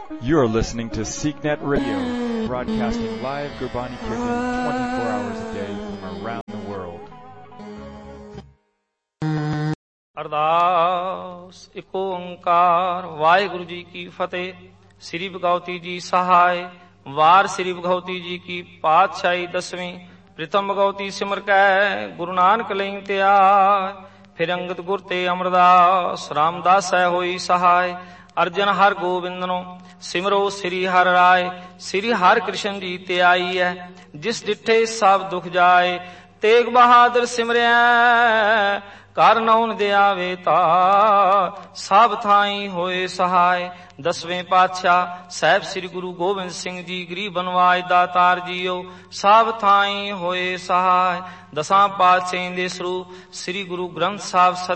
You're listening to SeekNet Radio, broadcasting live Gurbani Kirtan 24 hours a day from around the world. ਅਰਦਾਸ ਏਕ ਓੰਕਾਰ ਵਾਹਿਗੁਰੂ ਜੀ ਕੀ ਫਤਿਹ। ਸ੍ਰੀ ਭਗਵਤੀ ਜੀ ਸਹਾਇ ਵਾਰ ਸ੍ਰੀ ਭਗਵਤੀ ਜੀ ਕੀ ਪਾਤਸ਼ਾਹੀ ਦਸਵੀਂ। ਪ੍ਰੀਤਮ ਭਗਵਤੀ ਸਿਮਰ ਕੈ ਗੁਰੂ ਨਾਨਕ ਲਈ ਧਿਆਇ। ਫਿਰ ਅੰਗਦ ਗੁਰ ਤੇ ਅਮਰਦਾਸ ਰਾਮਦਾਸ ਹੈ ਹੋਈ ਸਹਾਇ। ਅਰਜਨ ਹਰ ਗੋਬਿੰਦਨੋ ਸਿਮਰੋ ਸ੍ਰੀ ਹਰਿ ਰਾਏ। ਸ੍ਰੀ ਹਰਿ ਕ੍ਰਿਸ਼ਨ ਜੀ ਤੇ ਆਈ ਹੈ ਜਿਸ ਡਿਠੇ ਸਭ ਦੁਖ ਜਾਏ। ਤੇਗ ਬਹਾਦਰ ਸਿਮਰਿਆ ਕਰ ਨਉਨ ਦੇ ਆਵੇ ਤਾ ਸਭ ਥਾਈ ਹੋਏ ਸਹਾਇ। ਦਸਵੇਂ ਪਾਤਸ਼ਾਹ ਸਾਹਿਬ ਸ੍ਰੀ ਗੁਰੂ ਗੋਬਿੰਦ ਸਿੰਘ ਜੀ ਗਰੀਬ ਬਨਵਾਜ ਦਾਤਾਰ ਜੀਓ ਸਭ ਥਾਈ ਹੋਏ ਸਹਾਇ। ਦਸਾਂ ਪਾਤਸ਼ਾਹਾਂ ਦੇ ਸਰੂਪ ਸ੍ਰੀ ਗੁਰੂ ਗ੍ਰੰਥ ਸਾਹਿਬ